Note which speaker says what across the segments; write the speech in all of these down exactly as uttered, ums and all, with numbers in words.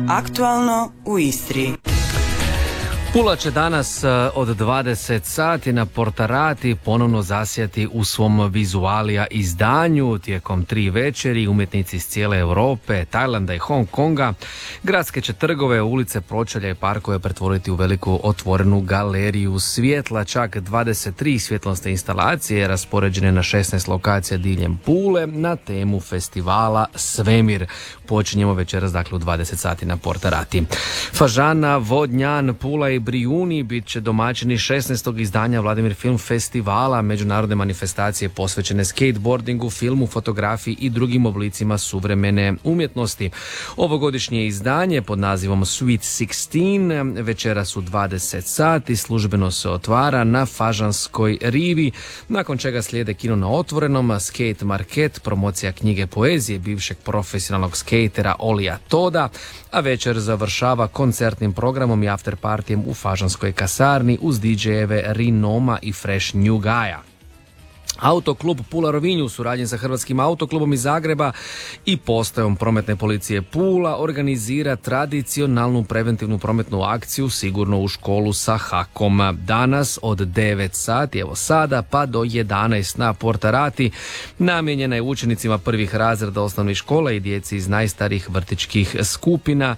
Speaker 1: Aktualno u Istri.
Speaker 2: Pula će danas od dvadeset sati na Portarati ponovno zasjati u svom vizualija izdanju. Tijekom tri večeri umjetnici iz cijele Europe, Tajlanda i Hong Konga gradske će trgove, ulice, pročelja i parkove pretvoriti u veliku otvorenu galeriju svjetla. Čak dvadeset tri svjetlosne instalacije raspoređene na šesnaest lokacija diljem Pule na temu festivala Svemir. Počinjemo večeras dakle u dvadeset sati na Portarati. Fažana, Vodnjan, Pula i Brijuni bit će domaćini šesnaestog izdanja Vladimir Film Festivala, međunarodne manifestacije posvećene skateboardingu, filmu, fotografiji i drugim oblicima suvremene umjetnosti. Ovogodišnje izdanje pod nazivom Sweet šesnaest večeras u dvadeset sati službeno se otvara na Fažanskoj rivi, nakon čega slijede kino na otvorenom, skate market, promocija knjige poezije bivšeg profesionalnog skatera Olija Toda, a večer završava koncertnim programom i afterpartijem u Fažanskoj kasarni uz didžejeve Rinoma i Fresh New Guya. Autoklub Pula Rovinj u suradnji sa Hrvatskim autoklubom iz Zagreba i postajom prometne policije Pula organizira tradicionalnu preventivnu prometnu akciju Sigurno u školu sa hakom. Danas od devet sati, evo sada, pa do jedanaest na Portarati. Namijenjena je učenicima prvih razreda osnovnih škola i djeci iz najstarijih vrtićkih skupina.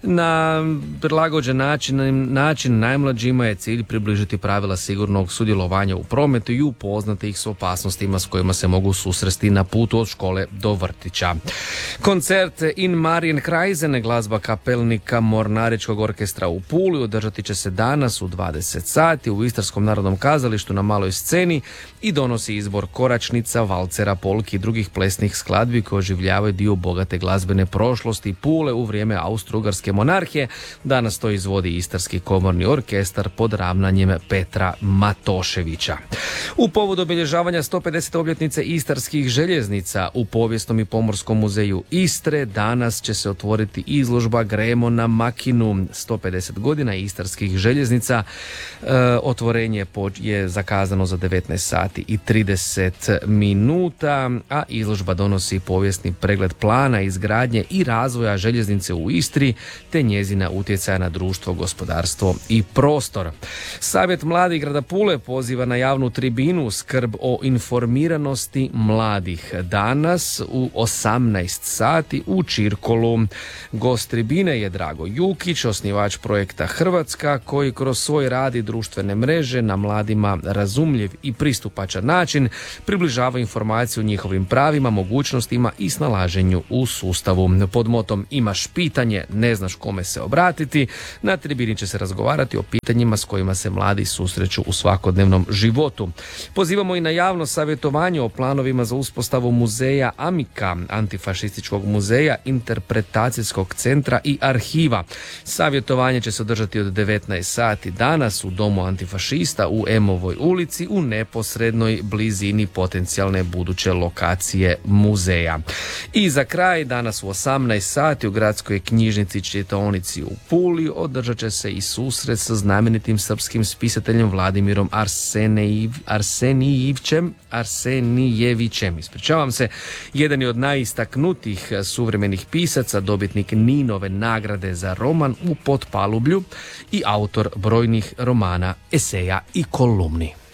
Speaker 2: Na prilagođen način, način najmlađima je cilj približiti pravila sigurnog sudjelovanja u prometu i upoznati ih s opasnostima s kojima se mogu susresti na putu od škole do vrtića. Koncert In Marienkreisen, glazba kapelnika Mornaričkog orkestra u Puli, održati će se danas u dvadeset sati u Istarskom narodnom kazalištu na maloj sceni i donosi izbor koračnica, valcera, polki i drugih plesnih skladbi koje oživljavaju dio bogate glazbene prošlosti Pule u vrijeme Austro-Ugarske monarhije. Danas to izvodi Istarski komorni orkestar pod ravnanjem Petra Matoševića. U povodu obilježavanja sto pedesete obljetnice Istarskih željeznica u Povijesnom i Pomorskom muzeju Istre danas će se otvoriti izložba Gremo na makinu. sto pedeset godina Istarskih željeznica. E, otvorenje je zakazano za devetnaest sati i trideset minuta, a izložba donosi povijesni pregled plana izgradnje i razvoja željeznice u Istri te njezina utjecaja na društvo, gospodarstvo i prostor. Savjet mladih grada Pule poziva na javnu tribinu Skrb o informiranosti mladih danas u osamnaest sati u Čirkolu. Gost tribine je Drago Jukić, osnivač projekta Hrvatska, koji kroz svoj rad i društvene mreže na mladima razumljiv i pristupačan način približava informaciju o njihovim pravima, mogućnostima i snalaženju u sustavu. Pod motom Imaš pitanje, ne znaš kome se obratiti, na tribini će se razgovarati o pitanjima s kojima se mladi susreću u svakodnevnom životu. Pozivamo i na javno savjetovanje o planovima za uspostavu muzeja Amika, antifašističkog muzeja, interpretacijskog centra i arhiva. Savjetovanje će se održati od devetnaest sati danas u Domu antifašista u Emovoj ulici u neposrednoj blizini potencijalne buduće lokacije muzeja. I za kraj, danas u osamnaest sati u Gradskoj knjižnici čitaonici u Puli održat će se i susret sa znamenitim srpskim spisateljem Vladimirom Arsenijev, Arsenijevčem, Arsenijevićem. Ispričavam se, jedan je od najistaknutijih suvremenih pisaca, dobitnik Ninove nagrade za roman U potpalublju i autor brojnih romana, eseja i kolumni.